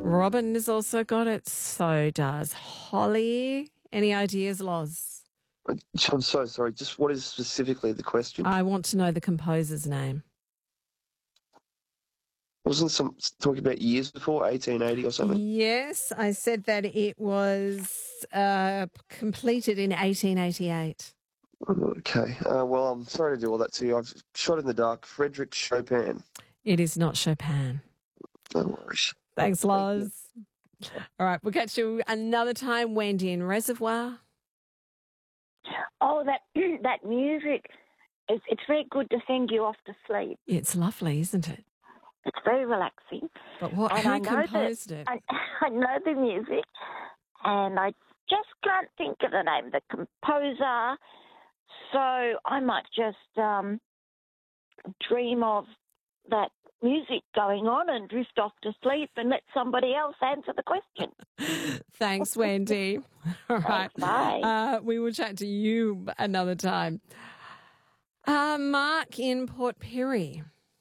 Robin has also got it. So does Holly. Any ideas, Loz? I'm so sorry. Just what is specifically the question? I want to know the composer's name. Wasn't some talking about years before, 1880 or something? Yes, I said that it was completed in 1888. Okay. Well, I'm sorry to do all that to you. I've shot in the dark. Frederick Chopin. It is not Chopin. No worries. Thanks, Loz. All right, we'll catch you another time, Wendy in Reservoir. Oh, that music, it's very good to send you off to sleep. It's lovely, isn't it? It's very relaxing. But who composed it? I know the music, and I just can't think of the name of the composer, so I might just dream of that music going on and drift off to sleep and let somebody else answer the question. Thanks, Wendy. All right. Bye. We will chat to you another time. Mark in Port Pirie.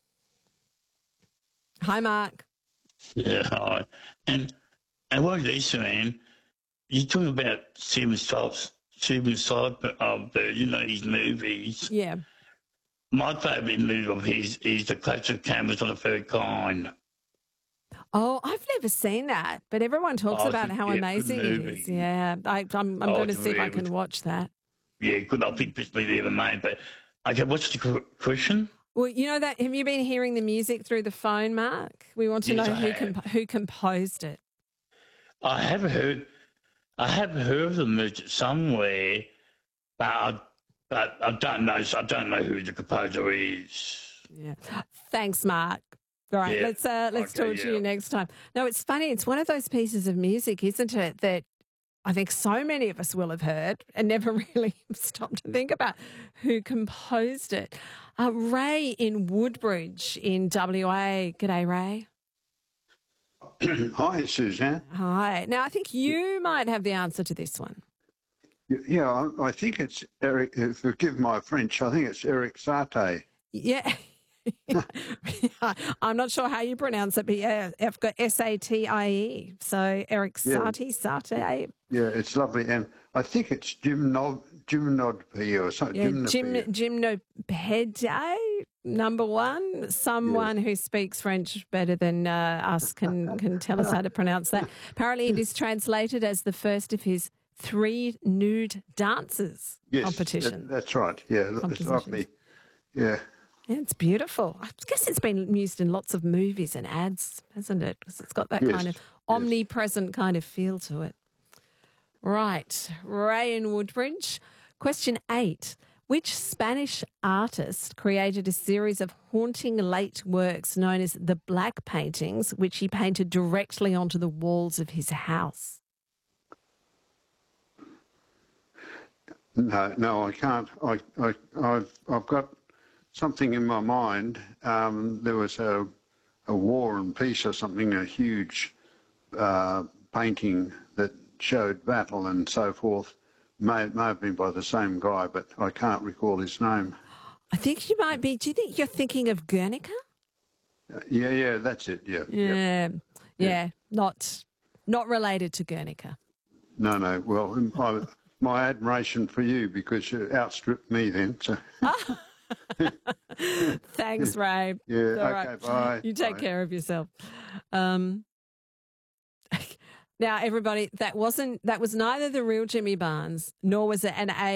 Hi, Mark. Yeah, hi. And what you're saying, you're talking about Steven Spielberg of his movies. Yeah. My favourite movie of his is The Clash of Canvas on the Third Kind. Oh, I've never seen that, but everyone talks about how amazing it is. Yeah, I'm going to see if I can watch that. Yeah, good. I think this movie ever made. But okay, what's the question? Well, you know that. Have you been hearing the music through the phone, Mark? We want to know who composed it. I have heard the music somewhere, but I don't know. I don't know who the composer is. Yeah. Thanks, Mark. All right, let's talk to you next time. No, it's funny. It's one of those pieces of music, isn't it, that I think so many of us will have heard and never really stopped to think about who composed it. Ray in Woodbridge in WA. G'day, Ray. Hi, Suzanne. Hi. Now, I think you might have the answer to this one. Yeah, I think it's Eric. Forgive my French. I think it's Eric Satie. Yeah. I'm not sure how you pronounce it, but yeah, I've got Satie. So Eric Satie. Yeah, it's lovely. And I think it's Gymnopédie or something. Yeah, Gymnopédie, number one. Someone who speaks French better than us can tell us how to pronounce that. Apparently it is translated as the first of his 3 nude dances competition. That's right. Yeah, it's lovely. Yeah. Yeah, it's beautiful. I guess it's been used in lots of movies and ads, hasn't it? Because it's got that kind of omnipresent kind of feel to it. Right. Ray in Woodbridge. Question 8. Which Spanish artist created a series of haunting late works known as the Black Paintings, which he painted directly onto the walls of his house? No, I can't. I've got something in my mind. There was a War and Peace or something, a huge painting that showed battle and so forth. May have been by the same guy, but I can't recall his name. I think you might be. Do you think you're thinking of Guernica? Yeah, that's it. Yeah. Not related to Guernica. No. Well, my admiration for you because you outstripped me then. So. Thanks, Ray. Yeah, okay, right. bye. You take care of yourself. Now, everybody, that was neither the real Jimmy Barnes nor was it an